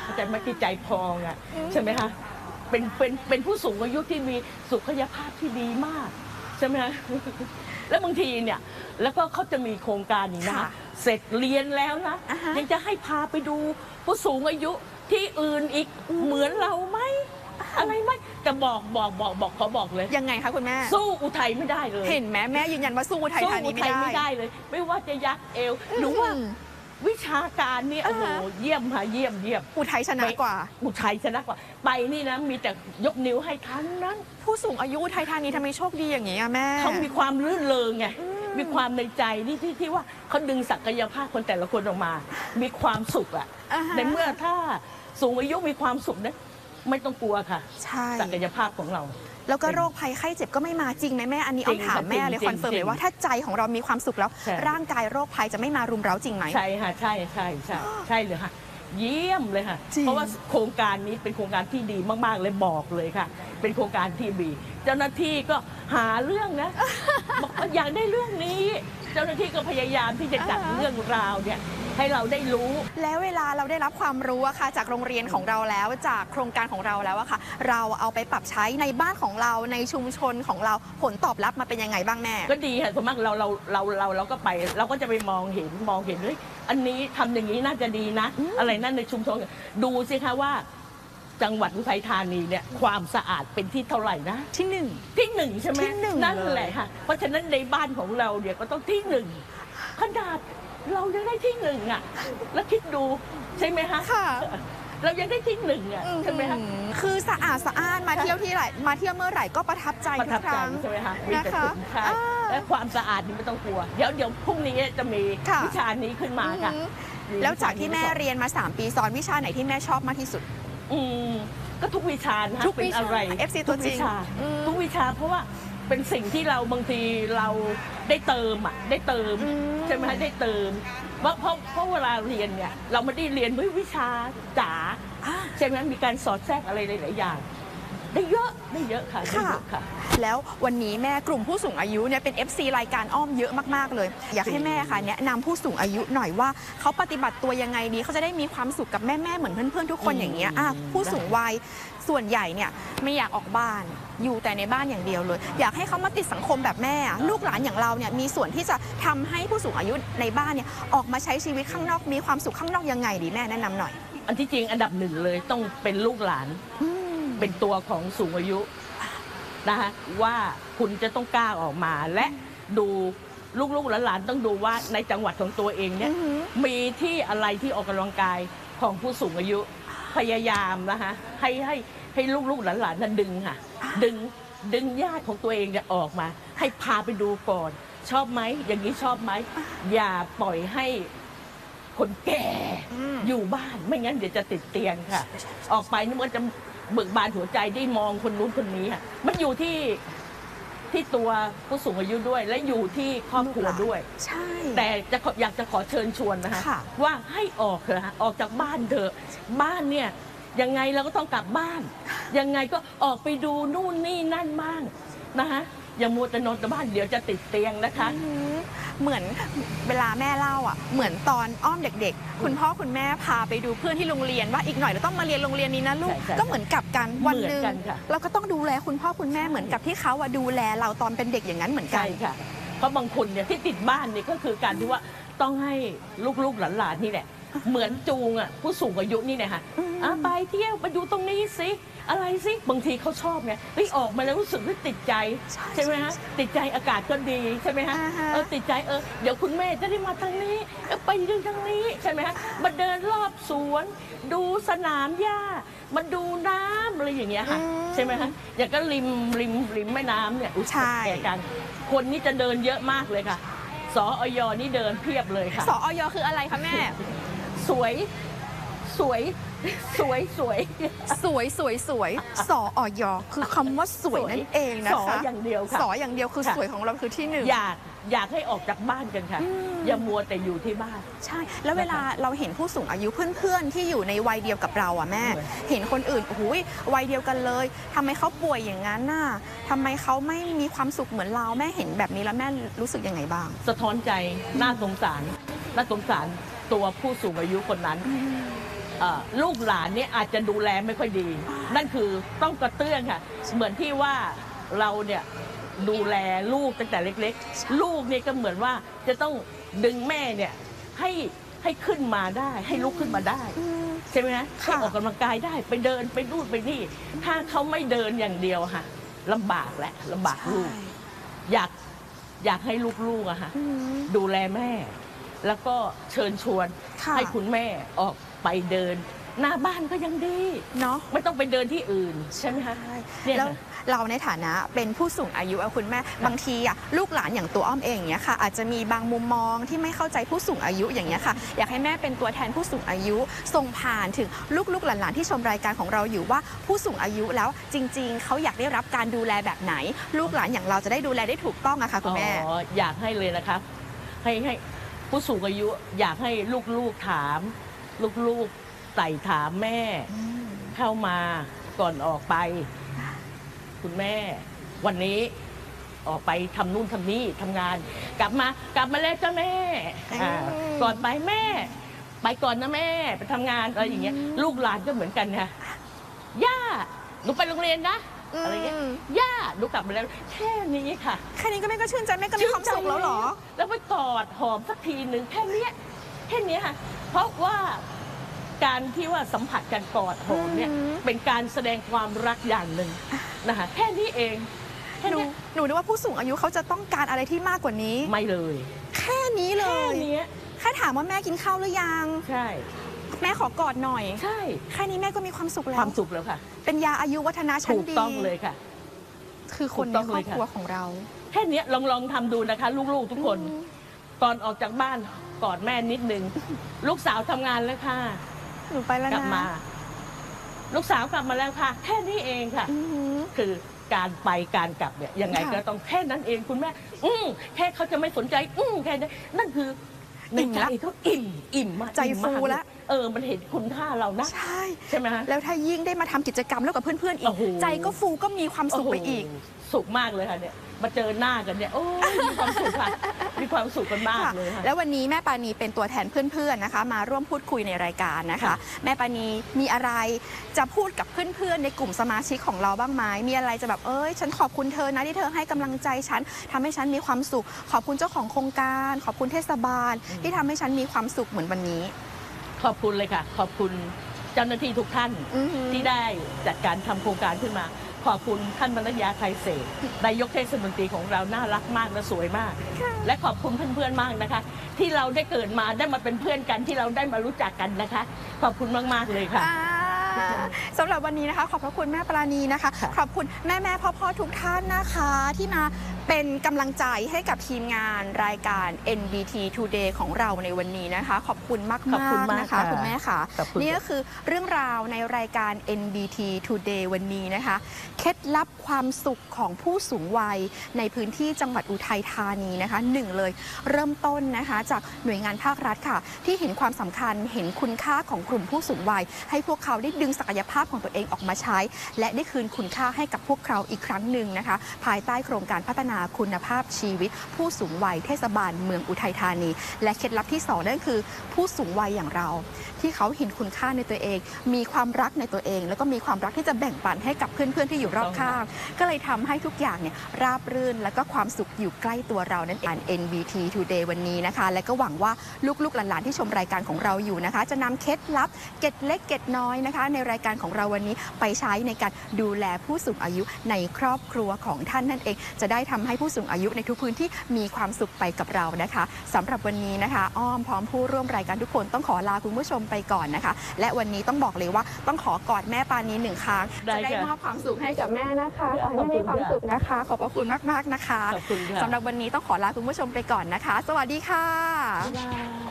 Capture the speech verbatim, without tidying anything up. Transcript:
เข้าใจไหมที่ใจพองอ่ะใช่ไหมคะเป็นเป็นเป็นผู้สูงอายุที่มีสุขภาพที่ดีมากใช่ไหมคะแล้วบางทีเนี่ยแล้วก็เขาจะมีโครงการอย่างนี้นะเสร็จเรียนแล้วนะยังจะให้พาไปดูผู้สูงอายุที่อื่นอีกเหมือนเราไหมอะไรไหมจะบอกบอกบอกบอกขอบอกเลยยังไงคะคุณแม่สู้อุทัยไม่ได้เลยเห็นไหมแม่ยืนยันว่าสู้อุทัยธานีไม่ได้ไม่ได้เลยไม่ว่าจะยักเอวหรือว่าวิชาการนี่โอ้โหเยี่ยมค่ะเยี่ยมเยี่ยมอุทัยชนะกว่าอุทัยชนะกว่าไปนี่นะมีแต่ยกนิ้วให้ทั้งนั้นผู้สูงอายุอุทัยธานีทำไมโชคดีอย่างนี้อะแม่เขามีความรื่นเริงไงมีความในใจนี่ที่ที่ว่าเขาดึงศักยภาพคนแต่ละคนออกมา มีความสุขอะในเมื่อถ้าสูงอายุมีความสุขเนี่ยไม่ต้องกลัวค่ะศักยภาพของเราแล้วก็โรคภัยไข้เจ็บก็ไม่มาจริงไหมแม่อันนี้เอาถามแม่เลยคอนเฟิร์มเลยว่าถ้าใจของเรามีความสุขแล้วร่างกายโรคภัยจะไม่มารุมเร้าจริงไหมใช่ค่ะใช่ใช่ใช่ใช่เลยค่ะเยี่ยมเลยค่ะเพราะว่าโครงการนี้เป็นโครงการที่ดีมากๆเลยบอกเลยค่ะเป็นโครงการที่ดีเจ้าหน้าที่ก็หาเรื่องนะบอกอยากได้เรื่องนี้เจ้าหน้าที่ก็พยายามที่จะจัดเรื่องราวเนี่ยให้เราได้รู้แล้วเวลาเราได้รับความรู้อะค่ะจากโรงเรียนของเราแล้วจากโครงการของเราแล้วอะค่ะเราเอาไปปรับใช้ในบ้านของเราในชุมชนของเราผลตอบรับมาเป็นยังไงบ้างแม่ก็ดีค่ะสมมติเราเราเราเราเราก็ไปเราก็จะไปมองเห็นมองเห็นเฮ้ยอันนี้ทำอย่างนี้น่าจะดีนะอะไรนั่นในชุมชนดูสิคะว่าจังหวัดอุทัยธานีเนี่ยความสะอาดเป็นที่เท่าไหร่นะที่หนึ่งที่หนึ่งใช่ไหมนั่นแหละค่ะเพราะฉะนั้นในบ้านของเราเนี่ยก็ต้องที่หนึ่งขนาดเรายังได้ที่หนึ่งอ่ะแล้วคิดดูใช่ไหมคะค่ะเรายังได้ที่หนึ่งอ่ะใช่ไหมคะคือสะอาดสะอ้านมาเที่ยวที่ไหนมาเที่ยวเมื่อไหร่ก็ประทับใจทุกครั้งใช่ไหมคะมีแต่คุณค่าและความสะอาดนี่ไม่ต้องกลัวเดี๋ยวเดี๋ยวพรุ่งนี้จะมีวิชานี้ขึ้นมาค่ะแล้วจากที่แม่เรียนมาสามปีสอนวิชาไหนที่แม่ชอบมากที่สุดอืมก็ทุกวิชานะเป็นอะไรเอฟ ซี ตัวจริงทุกวิชาเพราะว่าเป็นสิ่งที่เราบางทีเราได้เติมอ่ะได้เติมใช่ไหมได้เติมเพราะเพราะเพราะเวลาเรียนเนี่ยเราไม่ได้เรียนวิชาจ๋าใช่ไหมมีการสอดแทรกอะไรหลายๆอย่างได้เยอะได้เยอะค่ะได้เยอะค่ะแล้ววันนี้แม่กลุ่มผู้สูงอายุเนี่ยเป็น เอฟ ซี รายการอ้อมเยอะมากๆเลยอยากให้แม่ค่ะแนะนำผู้สูงอายุหน่อยว่าเขาปฏิบัติตัวยังไงดีเขาจะได้มีความสุขกับแม่ๆเหมือนเพื่อนๆทุกคนอย่างเงี้ยผู้สูงวัยส่วนใหญ่เนี่ยไม่อยากออกบ้านอยู่แต่ในบ้านอย่างเดียวเลยอยากให้เขามาติดสังคมแบบแม่ลูกหลานอย่างเราเนี่ยมีส่วนที่จะทำให้ผู้สูงอายุในบ้านเนี่ยออกมาใช้ชีวิตข้างนอกมีความสุขข้างนอกยังไงดีแม่แนะนำหน่อยอันที่จริงอันดับหนึ่งเลยต้องเป็นลูกหลานเป็นตัวของสูงอายุนะคะว่าคุณจะต้องกล้าออกมาและดูลูกๆหลานๆต้องดูว่าในจังหวัดของตัวเองเนี่ยมีที่อะไรที่ออกกำลังกายของผู้สูงอายุพยายามนะคะให้ให้ให้ลูกๆหลานๆนั้นดึงค่ะดึงดึงญาติของตัวเองเนี่ยออกมาให้พาไปดูก่อนชอบไหมอย่างนี้ชอบไหมอย่าปล่อยให้คนแก่อยู่บ้านไม่งั้นเดี๋ยวจะติดเตียงค่ะออกไปนี่มันจะเบิกบานหัวใจได้มองคนนู้นคนนี้ค่ะมันอยู่ที่ที่ตัวผู้สูงอายุด้วยและอยู่ที่ครอบครัวด้วยใช่แต่จะอยากจะขอเชิญชวนนะคะว่าให้ออกเถอะออกจากบ้านเถอะบ้านเนี่ยยังไงเราก็ต้องกลับบ้านยังไงก็ออกไปดูนู่นนี่นั่นบ้างนะคะอย่ามัวแต่นอนแต่บ้านเดี๋ยวจะติดเตียงนะคะเหมือนเวลาแม่เล่าอ่ะเหมือนตอนอ้อมเด็กๆคุณพ่อคุณแม่พาไปดูเพื่อนที่โรงเรียนว่าอีกหน่อยเราต้องมาเรียนโรงเรียนนี้นะลูกก็เหมือนกับกันวันหนึ่งเราก็ต้องดูแลคุณพ่อคุณแม่เหมือนกับที่เขาดูแลเราตอนเป็นเด็กอย่างนั้นเหมือนกันใช่ค่ะเพราะบางคนเนี่ยที่ติดบ้านเนี่ยก็คือการที่ว่าต้องให้ลูกๆหลานๆนี่แหละเหมือนจูงอ่ะผู้สูงอายุนี่เนี่ยค่ะไปเที่ยวไปดูตรงนี้สิอะไรสิบางทีเขาชอบไงเฮ้ยออกมาแล้วรู้สึกว่าติดใจใช่ไหมฮะติดใจอากาศก็ดีใช่ไหมฮะเออติดใจเออเดี๋ยวคุณแม่จะได้มาทางนี้ไปดูทางนี้ใช่ไหมฮะมาเดินรอบสวนดูสนามหญ้ามาดูน้ำอะไรอย่างเงี้ยค่ะใช่ไหมฮะอย่างก็ริมริมริมแม่น้ำเนี่ยใช่กันคนนี้จะเดินเยอะมากเลยค่ะสออยนี่เดินเพียบเลยค่ะสออยคืออะไรคะแม่สวยสวยสวยสวยสวยสวยสวยสออยคือคำว่าสวยนั่นเองนะคะสออย่างเดียวค่ะสออย่างเดียวคือสวยของเราคือที่หนึ่งอยากอยากให้ออกจากบ้านกันค่ะอย่ามัวแต่อยู่ที่บ้านใช่แล้วเวลาเราเห็นผู้สูงอายุเพื่อนๆที่อยู่ในวัยเดียวกับเราอ่ะแม่เห็นคนอื่นโอ้โหวัยเดียวกันเลยทำไมเขาป่วยอย่างนั้นน่ะทำไมเขาไม่มีความสุขเหมือนเราแม่เห็นแบบนี้แล้วแม่รู้สึกยังไงบ้างสะท้อนใจน่าสงสารน่าสงสารตัวผู้สูงอายุคนนั้นเอ่อลูกหลานเนี่ยอาจจะดูแลไม่ค่อยดี นั่นคือต้องกระเตื้องค่ะเหมือนที่ว่าเราเนี่ยดูแลลูกตั้งแต่เล็กๆ ลูกเนี่ยก็เหมือนว่าจะต้องดึงแม่เนี่ยให้ให้ขึ้นมาได้ ให้ลุกขึ้นมาได้ใช่ไหมฮะให้ออกกำลังกายได้ไปเดินไปนู่นไปนี่ ถ้าเขาไม่เดินอย่างเดียวค่ะลำบากแหละลำบากลูกอยากอยากให้ลูกๆอะค่ะดูแลแม่ แล้วก็เชิญชวนให้คุณแม่ออกไปเดิน หน้าบ้านก็ยังดีเนาะไม่ต้องไปเดินที่อื่นใช่ไหมคะเนี่ยแล้วเราในฐานะเป็นผู้สูงอายุอะคุณแม่บางทีอะลูกหลานอย่างตัวอ้อมเองเนี้ยค่ะอาจจะมีบางมุมมองที่ไม่เข้าใจผู้สูงอายุอย่างเงี้ยค่ะอยากให้แม่เป็นตัวแทนผู้สูงอายุส่งผ่านถึงลูกๆหลานๆที่ชมรายการของเราอยู่ว่าผู้สูงอายุแล้วจริงๆเขาอยากได้รับการดูแลแบบไหน ลูกหลานอย่างเราจะได้ดูแลได้ถูกต้องอะค่ะคุณแม่อ๋ออยากให้เลยนะคะให้ให้ผู้สูงอายุอยากให้ลูกๆถาม ลูกๆไต่ถามแม่เข้ามาก่อนออกไป คุณแม่ วันนี้ออกไปทำนู่นทำนี่ทำงาน กลับมากลับมาแล้วจ้าแม่อ่าก่อนไปแม่ ไปก่อนนะแม่ไปทำงานอะไรอย่างเงี้ยลูกหลานก็เหมือนกันค่ะย่าหนูไปโรงเรียนนะอะไรเงี้ยย่าหนูกลับมาแล้วแค่นี้ค่ะแค่นี้ก็แม่ก็ชื่นใจแม่ก็มีความสุขแล้วเหรอแล้วไปกอดหอมสักทีหนึ่งแค่เนี้ยแค่เนี้ยค่ะเพราะว่าการที่ว่าสัมผัสกันกอดหอมเนี่ยเป็นการแสดงความรักอย่างหนึ่งนะคะแค่นี้เองแค่หนูเนี้ยหนูนึกว่าผู้สูงอายุเขาจะต้องการอะไรที่มากกว่านี้ไม่เลยแค่นี้เลแค่ยเนี้ยแค่ถามว่าแม่กินข้าวหรือยังใช่แม่ขอกอดหน่อยใช่แค่นี้แม่ก็มีความสุขแล้คว วามสุขแล้วค่ะเป็นยาอายุวัฒนะชั้นถูกดีต้องเลยค่ะคือคนถูกในต้องครเลอย บค่ะครัวของเราแค่เนี้ยลองลองทำดูนะคะ ลูกๆทุกคน ก่อนออกจากบ้านกอดแม่นิดนึงลูกสาวทำงานแล้วค่ะหนูไปแล้วกลับนะมา ลูกสาวกลับมาแล้วค่ะ แค่นี้เองค่ะอือหือคือการไปการกลับเนี่ยยังไงค่ะก็ต้องแค่นั้นเองคุณแม่ อืมแค่เขาจะไม่สนใจ อืมแค่นั้นนั่นคือในใจเขาอิ่มอิ่มมากใจอิ่มมากฟูแล้วเออมันเห็นคุณค่าเรานะใช่ใช่ไหมฮะแล้วถ้ายิ่งได้มาทำกิจกรรมแล้วกับเพื่อนๆอีกโอ้โหใจก็ฟูก็มีความสุขไปอีกโโหสุขมากเลยค่ะเนี่ยมาเจอหน้ากันเนี่ยโอ้ยมีความสุขค่ะมีความสุขกันมากค่ะเลยค่ะแล้ววันนี้แม่ปานีเป็นตัวแทนเพื่อนๆนะคะ มาร่วมพูดคุยในรายการนะคะค่ะแม่ปานีมีอะไรจะพูดกับเพื่อนๆในกลุ่มสมาชิกของเราบ้างไหมมีอะไรจะแบบเอ้ยฉันขอบคุณเธอนะที่เธอให้กำลังใจฉันทำให้ฉันมีความสุข ขอบคุณเจ้าของโครงการ ขอบคุณเทศบาล ที่ทำให้ฉันมีความสุขเหมือนวันนี้ขอบคุณเลยค่ะ ขอบคุณเจ้าหน้าที่ทุกท่านอือหือที่ได้จัดการทำโครงการขึ้นมา ขอบคุณท่านบรรยาไทยเศษนายกเทศมนตรีของเราน่ารักมากและสวยมาก และขอบคุณเพื่อนๆมากนะคะ ที่เราได้เกิดมาได้มาเป็นเพื่อนกันที่เราได้มารู้จักกันนะคะ ขอบคุณมากๆเลยค่ะอ่าสำหรับวันนี้นะคะ ขอบพระคุณแม่ปราณีนะคะค่ะขอบคุณแม่แม่พ่อพ่อๆทุกท่านนะคะ ที่มาเป็นกำลังใจให้กับทีมงานรายการ เอ็น บี ที Today ของเราในวันนี้นะคะ ขอบคุณมากขอบคุณๆมากนะคะค่ะคุณแม่ค่ะขอบคุณนี่ก็คือเรื่องราวในรายการ เอ็น บี ที Today วันนี้นะคะเคล็ดลับความสุขของผู้สูงวัยในพื้นที่จังหวัดอุทัยธานีนะคะหนึ่งเลยเริ่มต้นนะคะจากหน่วยงานภาครัฐค่ะ ที่เห็นความสำคัญเห็นคุณค่าของกลุ่มผู้สูงวัย ให้พวกเขาได้ดึงศักยภาพของตัวเองออกมาใช้ และได้คืนคุณค่าให้กับพวกเราอีกครั้งหนึ่งนะคะ ภายใต้โครงการพัฒนาคุณภาพชีวิต ผู้สูงวัยเทศบาลเมืองอุทัยธานี และเคล็ดลับที่สองนั่นคือผู้สูงวัยอย่างเรา ที่เขาเห็นคุณค่าในตัวเอง มีความรักในตัวเอง แล้วก็มีความรักที่จะแบ่งปันให้กับเพื่อนๆที่อยู่รอบข้าง ก็เลยทำให้ทุกอย่างเนี่ยราบรื่นและก็ความสุขอยู่ใกล้ตัวเรานั่นเอง เอ็น บี ที Today วันนี้นะคะ และก็หวังว่าลูกๆหลานๆที่ชมรายการของเราอยู่นะคะ จะนำเคล็ดลับเกร็ดเล็กเกร็ดน้อยนะคะ ในรายการของเราวันนี้ไปใช้ในการดูแลผู้สูงอายุในครอบครัวของท่านนั่นเอง จะได้ทำให้ผู้สูงอายุในทุกพื้นที่มีความสุขไปกับเรานะคะสำหรับวันนี้นะคะ อ้อมพร้อมผู้ร่วมรายการทุกคนต้องขอลาคุณผู้ชมไปก่อนนะคะ และวันนี้ต้องบอกเลยว่าต้องขอกอดแม่ปานีหนึ่งครั้งได้จะได้ค่ะมอบความสุขให้กับแม่นะคะขอให้แม่มีความสุขนะคะ ขอบพระคุณมากๆนะคะขอบคุณค่ะสำหรับวันนี้ต้องขอลาคุณผู้ชมไปก่อนนะคะ สวัสดีค่ะบ๊ายบาย